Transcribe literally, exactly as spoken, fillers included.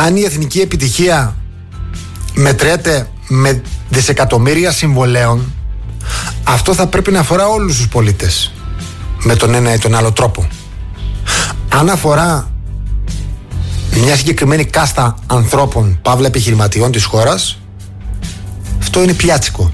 Αν η εθνική επιτυχία μετρέται με δισεκατομμύρια συμβολέων, αυτό θα πρέπει να αφορά όλους τους πολίτες με τον ένα ή τον άλλο τρόπο. Αν αφορά μια συγκεκριμένη κάστα ανθρώπων, παύλα επιχειρηματιών της χώρας, αυτό είναι πιάτσικο.